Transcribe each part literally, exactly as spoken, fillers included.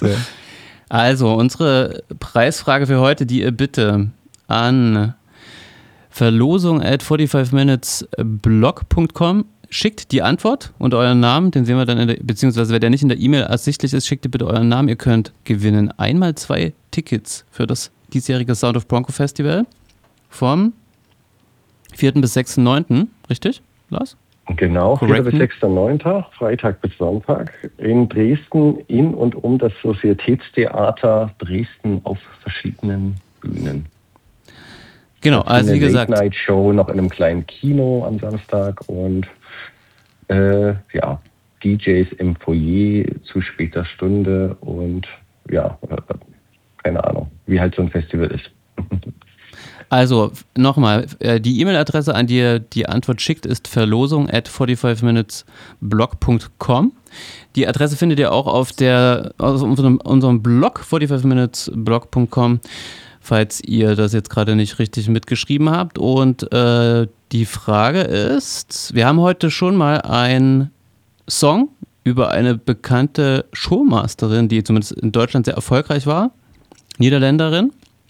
sehr. Also, unsere Preisfrage für heute, die ihr bitte an verlosung at forty-five minutes blog punkt com schickt die Antwort und euren Namen, den sehen wir dann in der, beziehungsweise wer der nicht in der E-Mail ersichtlich ist, schickt ihr bitte euren Namen. Ihr könnt gewinnen einmal zwei Tickets für das diesjährige Sound of Bronco Festival vom vierten bis sechsten neunten richtig, Lars? Genau, vierten bis sechsten neunten Freitag bis Sonntag in Dresden, in und um das Sozietätstheater Dresden auf verschiedenen Bühnen. Genau, also wie gesagt. Late-Night-Show noch in einem kleinen Kino am Samstag und äh, ja, D Js im Foyer zu später Stunde und ja, keine Ahnung, wie halt so ein Festival ist. Also nochmal, die E-Mail-Adresse, an die ihr die Antwort schickt, ist verlosung at forty-five minutes blog punkt com. Die Adresse findet ihr auch auf der auf unserem, unserem Blog forty-five minutes blog punkt com, falls ihr das jetzt gerade nicht richtig mitgeschrieben habt. Und äh, die Frage ist, wir haben heute schon mal einen Song über eine bekannte Showmasterin, die zumindest in Deutschland sehr erfolgreich war, Niederländerin.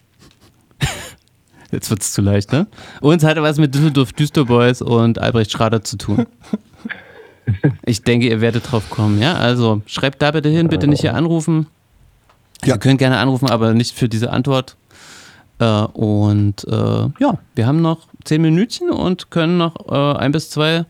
Jetzt wird es zu leicht, ne? Und es hatte was mit Düsseldorf Düsterboys und Albrecht Schrader zu tun. Ich denke, ihr werdet drauf kommen, ja? Also schreibt da bitte hin, bitte nicht hier anrufen. Ja. Ihr könnt gerne anrufen, aber nicht für diese Antwort. Äh, und äh, ja, wir haben noch zehn Minütchen und können noch äh, ein bis zwei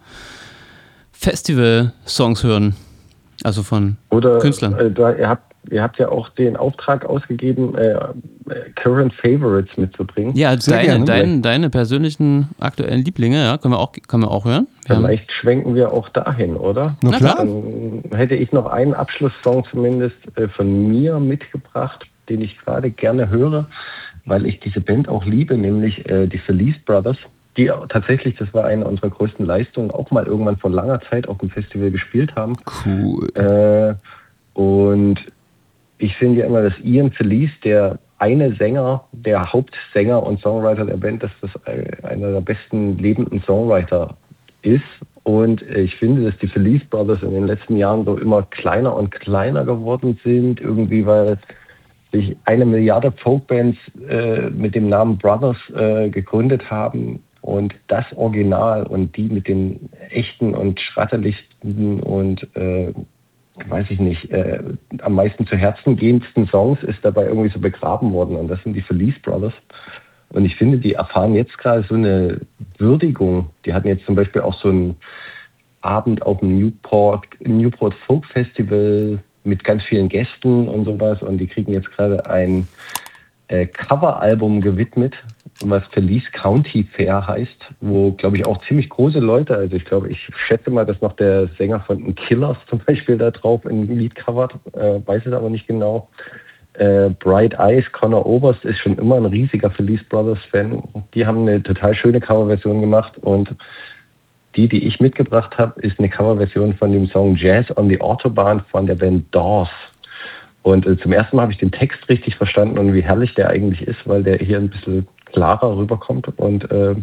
Festival-Songs hören. Also von Oder, Künstlern. Äh, da, ihr, habt, ihr habt ja auch den Auftrag ausgegeben, äh, Current Favorites mitzubringen. Ja, deine, deine, deine persönlichen aktuellen Lieblinge, ja, können wir auch, können wir auch hören. Wir Vielleicht schwenken wir auch dahin, oder? Na klar. Dann hätte ich noch einen Abschlusssong zumindest äh, von mir mitgebracht, den ich gerade gerne höre, weil ich diese Band auch liebe, nämlich äh, die Felice Brothers, die tatsächlich, das war eine unserer größten Leistungen, auch mal irgendwann vor langer Zeit auf dem Festival gespielt haben. Cool. Äh, und ich finde ja immer, dass Ian Felice, der eine Sänger, der Hauptsänger und Songwriter der Band, dass das einer der besten lebenden Songwriter ist. Und ich finde, dass die Felice Brothers in den letzten Jahren so immer kleiner und kleiner geworden sind, irgendwie, weil sich eine Milliarde Folkbands äh, mit dem Namen Brothers äh, gegründet haben. Und das Original und die mit den echten und schratterlichsten und äh, weiß ich nicht, äh, am meisten zu Herzen gehendsten Songs ist dabei irgendwie so begraben worden. Und das sind die Felice Brothers. Und ich finde, die erfahren jetzt gerade so eine Würdigung. Die hatten jetzt zum Beispiel auch so einen Abend auf dem Newport, Newport Folk Festival mit ganz vielen Gästen und sowas. Und die kriegen jetzt gerade ein äh, Coveralbum gewidmet, was Felice County Fair heißt, wo, glaube ich, auch ziemlich große Leute, also ich glaube, ich schätze mal, dass noch der Sänger von den Killers zum Beispiel da drauf ein Lied covert, äh, weiß es aber nicht genau. Äh, Bright Eyes, Conor Oberst ist schon immer ein riesiger Felice Brothers Fan. Die haben eine total schöne Coverversion gemacht und die, die ich mitgebracht habe, ist eine Coverversion von dem Song Jazz on the Autobahn von der Band Doors. Und äh, zum ersten Mal habe ich den Text richtig verstanden und wie herrlich der eigentlich ist, weil der hier ein bisschen klarer rüberkommt. Und äh,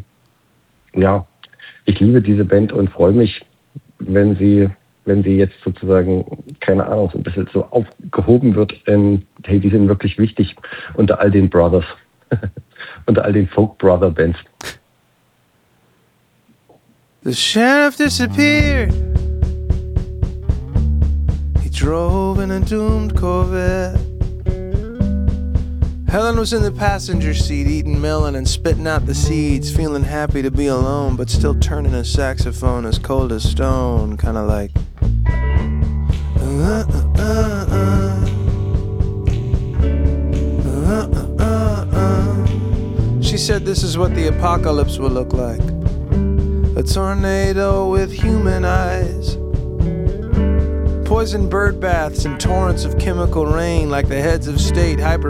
ja, ich liebe diese Band und freue mich, wenn sie, wenn sie jetzt sozusagen, keine Ahnung, so ein bisschen so aufgehoben wird. In, hey, die sind wirklich wichtig unter all den Brothers, unter all den Folk-Brother-Bands. The sheriff disappeared. He drove in a doomed Corvette. Helen was in the passenger seat, eating melon and spitting out the seeds, feeling happy to be alone, but still turning a saxophone as cold as stone, kind of like. Uh, uh, uh, uh. Uh, uh, uh, uh. She said this is what the apocalypse will look like. A tornado with human eyes. Poison bird baths and torrents of chemical rain like the heads of state hyper